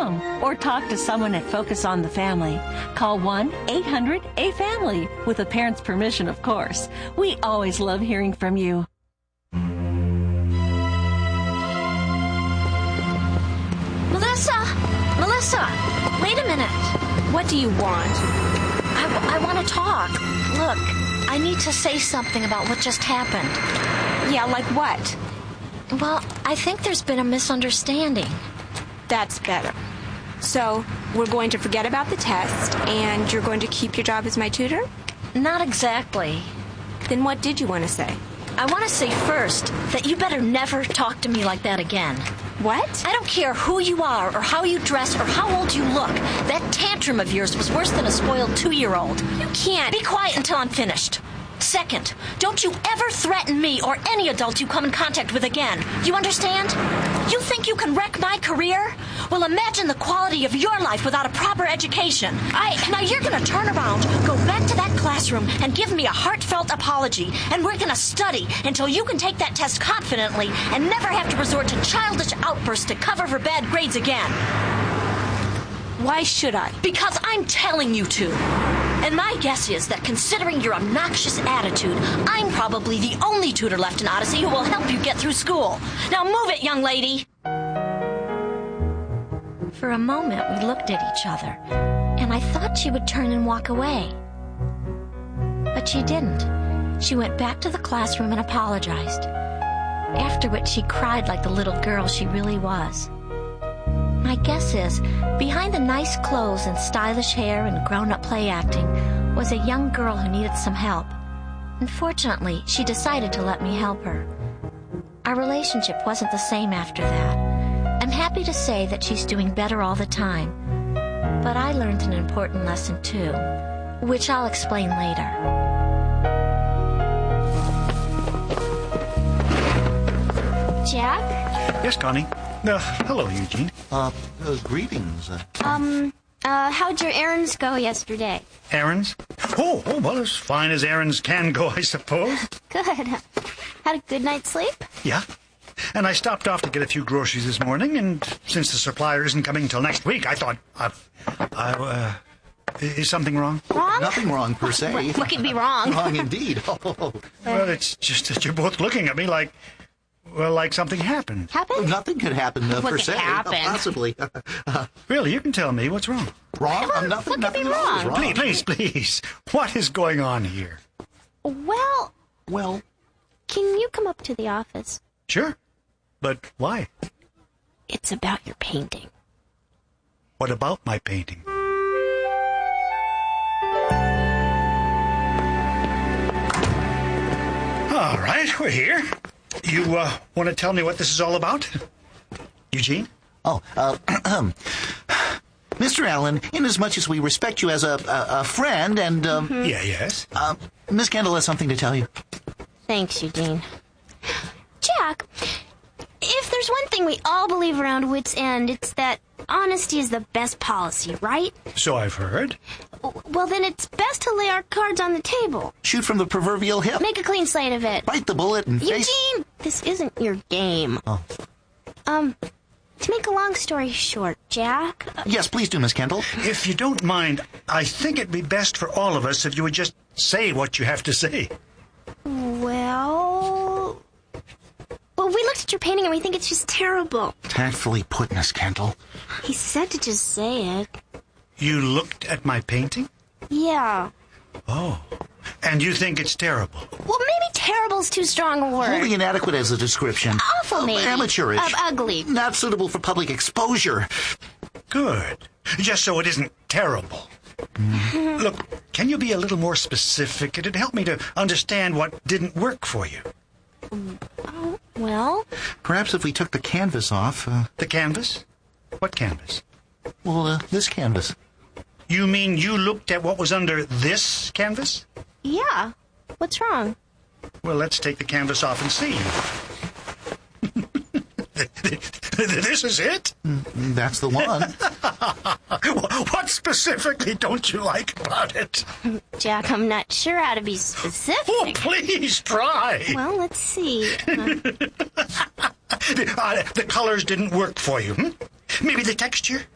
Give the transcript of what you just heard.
Focus.com or talk to someone at Focus on the Family. Call 1-800-A-FAMILY with a parent's permission, of course. We always love hearing from you. Melissa, wait a minute. What do you want? I want to talk. Look, I need to say something about what just happened. Yeah, like what? Well, I think there's been a misunderstanding. That's better. So, we're going to forget about the test, and you're going to keep your job as my tutor? Not exactly. Then what did you want to say? I want to say first that you better never talk to me like that again. What? I don't care who you are or how you dress or how old you look. That tantrum of yours was worse than a spoiled 2-year-old. You can't. Be quiet until I'm finished. Second, don't you ever threaten me or any adult you come in contact with again. You understand? You think you can wreck my career? Well, imagine the quality of your life without a proper education. Now you're going to turn around, go back to that classroom, and give me a heartfelt apology. And we're going to study until you can take that test confidently and never have to resort to childish outbursts to cover for bad grades again. Why should I? Because I'm telling you to. And my guess is that considering your obnoxious attitude, I'm probably the only tutor left in Odyssey who will help you get through school. Now move it, young lady. For a moment, we looked at each other, and I thought she would turn and walk away. But she didn't. She went back to the classroom and apologized, after which she cried like the little girl she really was. My guess is, behind the nice clothes and stylish hair and grown-up play acting was a young girl who needed some help. Unfortunately, she decided to let me help her. Our relationship wasn't the same after that. I'm happy to say that she's doing better all the time. But I learned an important lesson too, which I'll explain later. Jack? Yes, Connie. Hello, Eugene. Greetings. How'd your errands go yesterday? Errands? Oh, well, as fine as errands can go, I suppose. Good. Had a good night's sleep? Yeah. And I stopped off to get a few groceries this morning, and since the supplier isn't coming till next week, I thought, is something wrong? Wrong? Nothing wrong, per se. What could be wrong? Wrong indeed. Oh. Well, it's just that you're both looking at me like something happened. Happened? Nothing could happen, per could se. happen? Possibly. Really, you can tell me what's wrong. Wrong? Nothing what could be at all is wrong? wrong. Please. What is going on here? Well, Well, can you come up to the office? Sure. But why? It's about your painting. What about my painting? All right, we're here. You want to tell me what this is all about? Eugene? Mr. Allen, inasmuch as we respect you as a friend and, Yes? Miss Kendall has something to tell you. Thanks, Eugene. Jack, if there's one thing we all believe around Wits End, it's that honesty is the best policy, right? So I've heard. Well, then it's best to lay our cards on the table. Shoot from the proverbial hip. Make a clean slate of it. Bite the bullet and face... Eugene, this isn't your game. Oh. To make a long story short, Jack... Yes, please do, Miss Kendall. If you don't mind, I think it'd be best for all of us if you would just say what you have to say. Well, we looked at your painting and we think it's just terrible. Tactfully put, Miss Kendall. He said to just say it. You looked at my painting? Yeah. Oh. And you think it's terrible? Well, maybe terrible's too strong a word. Wholly inadequate as a description. Awful, maybe. Amateurish. Ugly. Not suitable for public exposure. Good. Just so it isn't terrible. Look, can you be a little more specific? It'd help me to understand what didn't work for you. Well, Perhaps if we took the canvas off... The canvas? What canvas? This canvas. You mean you looked at what was under this canvas? yeah. What's wrong? Well, let's take the canvas off and see. This is it? That's the one. What specifically don't you like about it? Jack, I'm not sure how to be specific. Oh, please try. Well, let's see. The colors didn't work for you. Maybe the texture?